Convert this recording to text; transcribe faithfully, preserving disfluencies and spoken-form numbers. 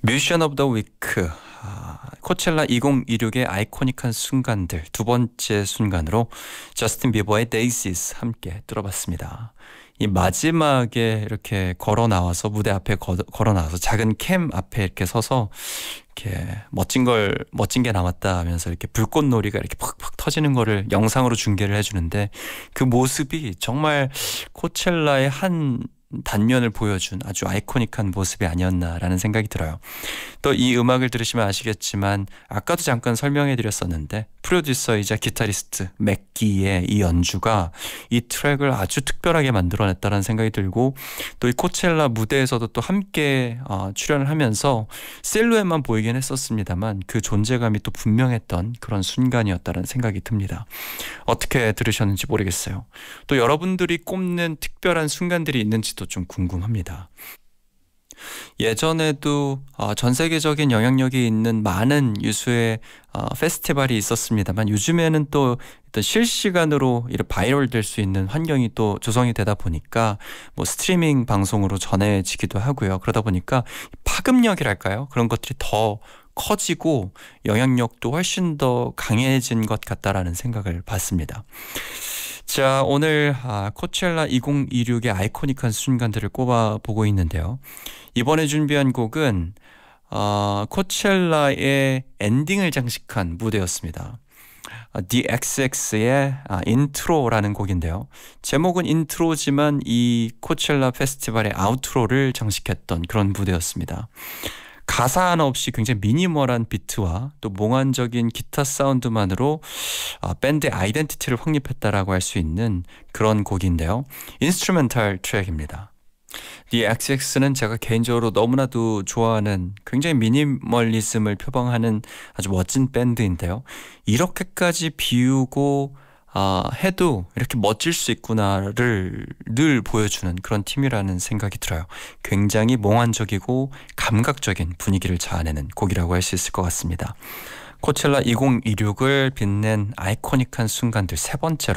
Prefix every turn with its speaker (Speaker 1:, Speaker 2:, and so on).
Speaker 1: 뮤지션 오브 더 위크, 아, 코첼라 이천이십육의 아이코닉한 순간들 두 번째 순간으로 저스틴 비버의 Daisies 함께 들어봤습니다. 이 마지막에 이렇게 걸어 나와서 무대 앞에 거, 걸어 나와서 작은 캠 앞에 이렇게 서서 이렇게 멋진 걸 멋진 게 남았다 하면서 이렇게 불꽃놀이가 이렇게 팍팍 터지는 거를 영상으로 중계를 해주는데 그 모습이 정말 코첼라의 한 단면을 보여준 아주 아이코닉한 모습이 아니었나라는 생각이 들어요. 또 이 음악을 들으시면 아시겠지만 아까도 잠깐 설명해 드렸었는데 프로듀서이자 기타리스트 맥기의 이 연주가 이 트랙을 아주 특별하게 만들어냈다는 생각이 들고 또 이 코첼라 무대에서도 또 함께 어, 출연을 하면서 실루엣만 보이긴 했었습니다만 그 존재감이 또 분명했던 그런 순간이었다는 생각이 듭니다. 어떻게 들으셨는지 모르겠어요. 또 여러분들이 꼽는 특별한 순간들이 있는지도 좀 궁금합니다. 예전에도 전 세계적인 영향력이 있는 많은 유수의 페스티벌이 있었습니다만 요즘에는 또 실시간으로 이렇게 바이럴 될 수 있는 환경이 또 조성이 되다 보니까 뭐 스트리밍 방송으로 전해지기도 하고요. 그러다 보니까 파급력이랄까요? 그런 것들이 더 커지고 영향력도 훨씬 더 강해진 것 같다라는 생각을 받습니다. 자, 오늘 아, 코첼라 이천이십육의 아이코닉한 순간들을 꼽아보고 있는데요. 이번에 준비한 곡은 어, 코첼라의 엔딩을 장식한 무대였습니다. 아, The 엑스엑스의 아, 인트로라는 곡인데요. 제목은 인트로지만 이 코첼라 페스티벌의 아우트로를 장식했던 그런 무대였습니다. 가사 하나 없이 굉장히 미니멀한 비트와 또 몽환적인 기타 사운드만으로 밴드의 아이덴티티를 확립했다라고 할 수 있는 그런 곡인데요. 인스트루멘탈 트랙입니다. The 엑스엑스는 제가 개인적으로 너무나도 좋아하는 굉장히 미니멀리즘을 표방하는 아주 멋진 밴드인데요. 이렇게까지 비우고 아, 해도 이렇게 멋질 수 있구나를 늘 보여주는 그런 팀이라는 생각이 들어요. 굉장히 몽환적이고 감각적인 분위기를 자아내는 곡이라고 할 수 있을 것 같습니다. 코첼라 이천이십육을 빛낸 아이코닉한 순간들 세 번째로